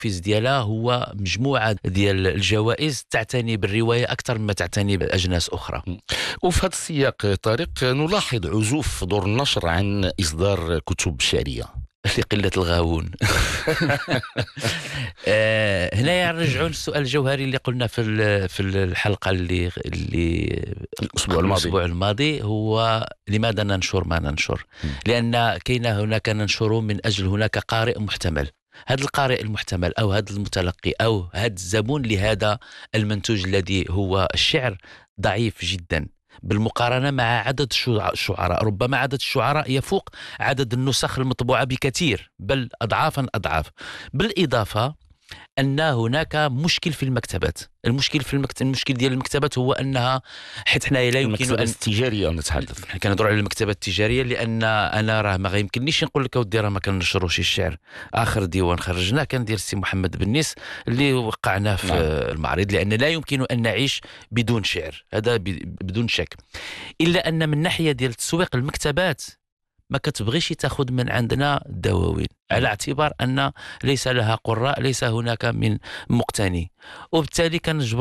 الفيز ديالها هو مجموعة ديال الجوائز تعتني بالرواية أكثر مما تعتني بأجناس أخرى. وفي هذا السياق طارق نلاحظ عزوف في دور النشر عن إصدار كتب شعرية لقلة الغاوون. هنا نرجعون للسؤال الجوهري اللي قلنا في الحلقة اللي الأسبوع الماضي، هو لماذا ننشر ما ننشر؟ لأن كاين هناك ننشر من أجل هناك قارئ محتمل. هذا القارئ المحتمل أو هذا المتلقي أو هذا الزبون لهذا المنتوج الذي هو الشعر ضعيف جدا بالمقارنة مع عدد الشعراء. ربما عدد الشعراء يفوق عدد النسخ المطبوعة بكثير، بل أضعافا أضعاف. بالإضافة أن هناك مشكل في المكتبات. المشكل ديال المكتبات هو أنها حيت حنايا لا يمكن المكتبات التجارية نتحدث، حنا كنهضروا على المكتبات التجارية، لأن أنا راه ما غيمكننيش نقول لك اودي راه ما كنشروش الشعر. آخر ديوان خرجناه كان ديال السي محمد بنيس اللي وقعناه في المعرض، لأن لا يمكن أن نعيش بدون شعر، هذا بدون شك. إلا أن من ناحية ديال تسويق المكتبات ما كتبغيش تاخذ من عندنا دواوين، على اعتبار أن ليس لها قراء، ليس هناك من مقتني، وبالتالي كنجبر